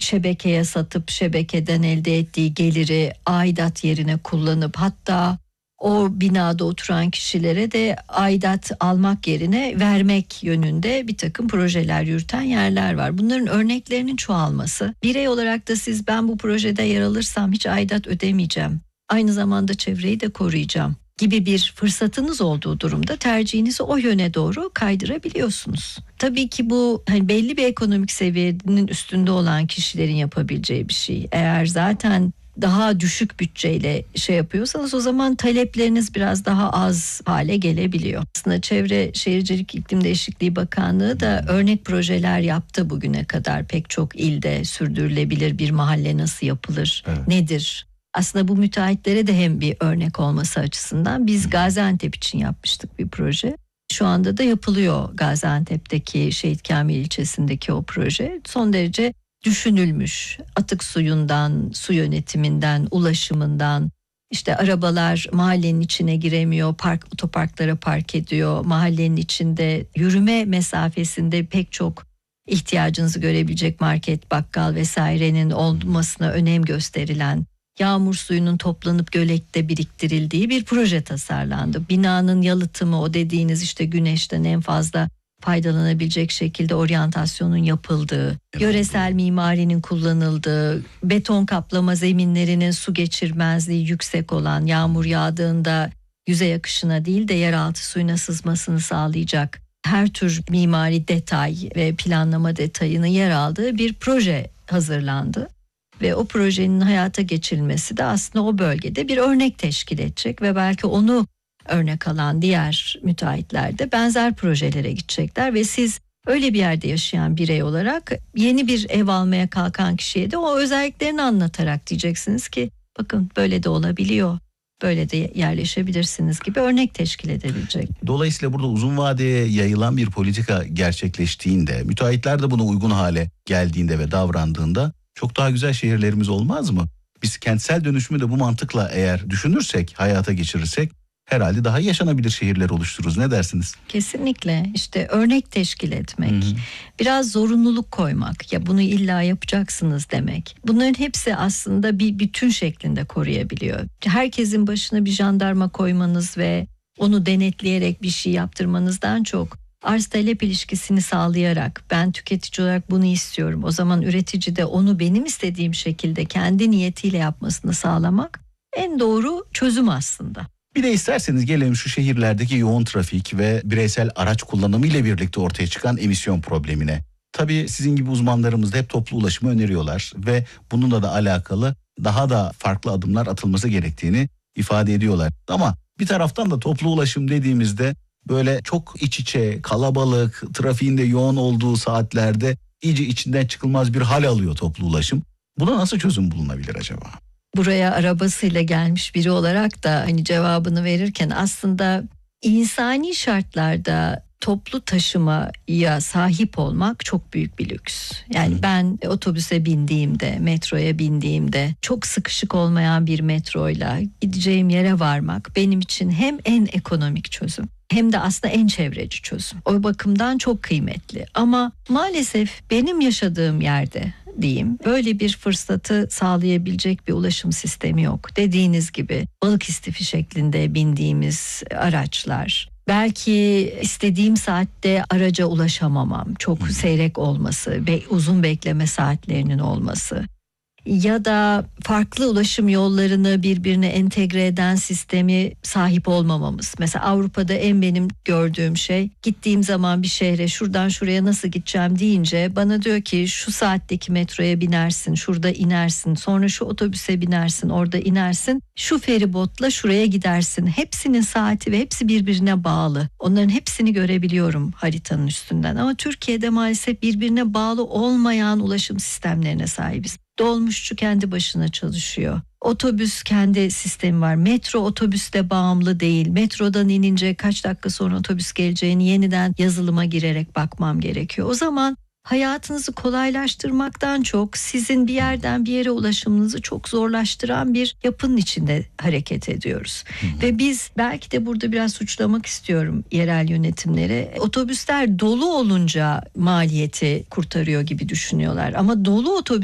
şebekeye satıp şebekeden elde ettiği geliri aidat yerine kullanıp, hatta o binada oturan kişilere de aidat almak yerine vermek yönünde bir takım projeler yürüten yerler var. Bunların örneklerinin çoğalması. Birey olarak da siz, ben bu projede yer alırsam hiç aidat ödemeyeceğim, aynı zamanda çevreyi de koruyacağım gibi bir fırsatınız olduğu durumda tercihinizi o yöne doğru kaydırabiliyorsunuz. Tabii ki bu belli bir ekonomik seviyenin üstünde olan kişilerin yapabileceği bir şey. Eğer zaten daha düşük bütçeyle yapıyorsanız, o zaman talepleriniz biraz daha az hale gelebiliyor. Aslında Çevre Şehircilik İklim Değişikliği Bakanlığı da örnek projeler yaptı bugüne kadar. Pek çok ilde sürdürülebilir bir mahalle nasıl yapılır, nedir? Aslında bu müteahhitlere de hem bir örnek olması açısından biz Gaziantep için yapmıştık bir proje. Şu anda da yapılıyor Gaziantep'teki Şehit Kamil ilçesindeki o proje. Son derece düşünülmüş. Atık suyundan, su yönetiminden, ulaşımından, işte arabalar mahallenin içine giremiyor, otoparklara park ediyor. Mahallenin içinde yürüme mesafesinde pek çok ihtiyacınızı görebilecek market, bakkal vesairenin olmasına önem gösterilen, yağmur suyunun toplanıp gölette biriktirildiği bir proje tasarlandı. Binanın yalıtımı, o dediğiniz işte güneşten en fazla faydalanabilecek şekilde oryantasyonun yapıldığı, yöresel mimarinin kullanıldığı, beton kaplama zeminlerinin su geçirmezliği yüksek olan, yağmur yağdığında yüzey akışına değil de yeraltı suyuna sızmasını sağlayacak her tür mimari detay ve planlama detayının yer aldığı bir proje hazırlandı. Ve o projenin hayata geçirilmesi de aslında o bölgede bir örnek teşkil edecek ve belki onu örnek alan diğer müteahhitler de benzer projelere gidecekler ve siz öyle bir yerde yaşayan birey olarak yeni bir ev almaya kalkan kişiye de o özelliklerini anlatarak diyeceksiniz ki bakın böyle de olabiliyor, böyle de yerleşebilirsiniz gibi örnek teşkil edebilecek. Dolayısıyla burada uzun vadeye yayılan bir politika gerçekleştiğinde, müteahhitler de buna uygun hale geldiğinde ve davrandığında çok daha güzel şehirlerimiz olmaz mı? Biz kentsel dönüşümü de bu mantıkla eğer düşünürsek, hayata geçirirsek herhalde daha yaşanabilir şehirler oluştururuz. Ne dersiniz? Kesinlikle. İşte örnek teşkil etmek, biraz zorunluluk koymak, ya bunu illa yapacaksınız demek. Bunların hepsi aslında bir bütün şeklinde koruyabiliyor. Herkesin başına bir jandarma koymanız ve onu denetleyerek bir şey yaptırmanızdan çok, arz talep ilişkisini sağlayarak, ben tüketici olarak bunu istiyorum, o zaman üretici de onu benim istediğim şekilde kendi niyetiyle yapmasını sağlamak en doğru çözüm aslında. Bir de isterseniz gelelim şu şehirlerdeki yoğun trafik ve bireysel araç kullanımı ile birlikte ortaya çıkan emisyon problemine. Tabii sizin gibi uzmanlarımız da hep toplu ulaşımı öneriyorlar ve bununla da alakalı daha da farklı adımlar atılması gerektiğini ifade ediyorlar. Ama bir taraftan da toplu ulaşım dediğimizde böyle çok iç içe, kalabalık, trafiğin de yoğun olduğu saatlerde iyice içinden çıkılmaz bir hal alıyor toplu ulaşım. Buna nasıl çözüm bulunabilir acaba? Buraya arabasıyla gelmiş biri olarak da cevabını verirken aslında insani şartlarda toplu taşımaya sahip olmak çok büyük bir lüks. Yani ben otobüse bindiğimde, metroya bindiğimde çok sıkışık olmayan bir metroyla gideceğim yere varmak benim için hem en ekonomik çözüm hem de aslında en çevreci çözüm. O bakımdan çok kıymetli. Ama maalesef benim yaşadığım yerde diyeyim, böyle bir fırsatı sağlayabilecek bir ulaşım sistemi yok. Dediğiniz gibi balık istifi şeklinde bindiğimiz araçlar, belki istediğim saatte araca ulaşamamam, çok seyrek olması, uzun bekleme saatlerinin olması ya da farklı ulaşım yollarını birbirine entegre eden sistemi sahip olmamamız. Mesela Avrupa'da en benim gördüğüm şey, gittiğim zaman bir şehre şuradan şuraya nasıl gideceğim deyince bana diyor ki şu saatteki metroya binersin, şurada inersin, sonra şu otobüse binersin, orada inersin, şu feribotla şuraya gidersin. Hepsinin saati ve hepsi birbirine bağlı. Onların hepsini görebiliyorum haritanın üstünden ama Türkiye'de maalesef birbirine bağlı olmayan ulaşım sistemlerine sahibiz. Dolmuşçu kendi başına çalışıyor. Otobüs kendi sistemi var. Metro otobüste bağımlı değil. Metrodan inince kaç dakika sonra otobüs geleceğini yeniden yazılıma girerek bakmam gerekiyor. O zaman hayatınızı kolaylaştırmaktan çok sizin bir yerden bir yere ulaşımınızı çok zorlaştıran bir yapının içinde hareket ediyoruz. Ve biz belki de burada biraz suçlamak istiyorum yerel yönetimleri. Otobüsler dolu olunca maliyeti kurtarıyor gibi düşünüyorlar. Ama dolu otobüs